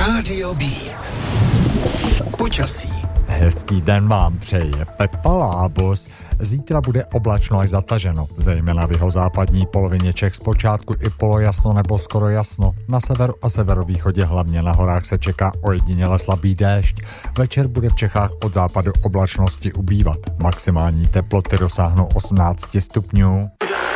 Rádio Beat. Počasí. Hezký den vám přeje Pepa Lábus. Zítra bude oblačno až zataženo, zejména v jihozápadní polovině Čech zpočátku i polojasno nebo skoro jasno. Na severu a severovýchodě, hlavně na horách, se čeká ojediněle slabý déšť. Večer bude v Čechách od západu oblačnosti ubývat. Maximální teploty dosáhnou 18 stupňů.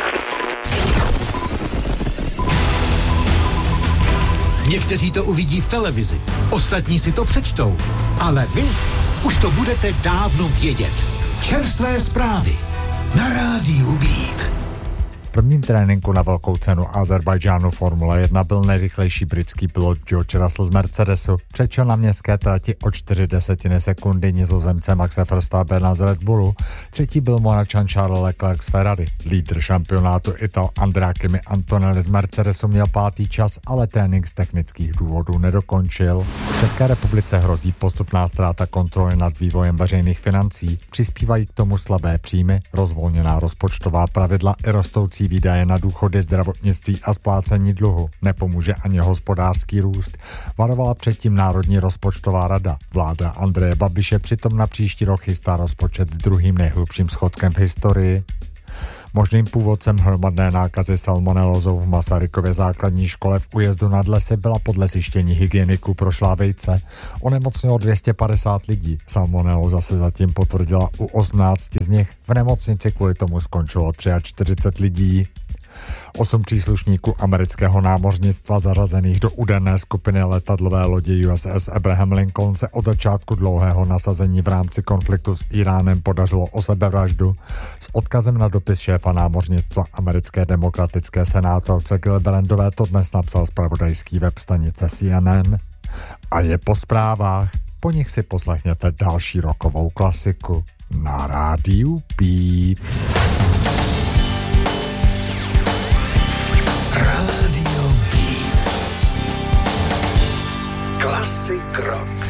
Někteří to uvidí v televizi, ostatní si to přečtou, ale vy už to budete dávno vědět. Čerstvé zprávy na Rádiu Beat. V prvním tréninku na velkou cenu Azerbajdžánu Formule 1 byl nejrychlejší britský pilot George Russell z Mercedesu. Přečel na městské trati o 0,4 sekundy Nizozemce Maxe Verstappena z Red Bullu. Třetí byl Monačan Charles Leclerc z Ferrari. Lídr šampionátu Ital Andrea Kimi Antonelli z Mercedesu měl 5. čas, ale trénink z technických důvodů nedokončil. V České republice hrozí postupná ztráta kontroly nad vývojem veřejných financí. Přispívají k tomu slabé příjmy, rozvolněná rozpočtová pravidla i rostoucí výdaje na důchody, zdravotnictví a splácení dluhu. Nepomůže ani hospodářský růst. Varovala předtím Národní rozpočtová rada. Vláda Andreje Babiše přitom na příští rok chystá rozpočet s druhým nejhlubším schodkem v historii. Možným původcem hromadné nákazy salmonelózou v Masarykově základní škole v Újezdu nad Lesy byla podle zjištění hygieniků prošlá vejce. Onemocnilo 250 lidí. Salmonelóza se zatím potvrdila u 18 z nich. V nemocnici kvůli tomu skončilo 43 lidí. 8 příslušníků amerického námořnictva zařazených do úderné skupiny letadlové lodi USS Abraham Lincoln se od začátku dlouhého nasazení v rámci konfliktu s Iránem podařilo o sebevraždu. S odkazem na dopis šéfa námořnictva americké demokratické senátorce Gillibrandové to dnes napsal zpravodajský web stanice CNN. A je po zprávách. Po nich si poslechněte další rockovou klasiku na Rádiu Beat. Rádio Beat. Klasik rock.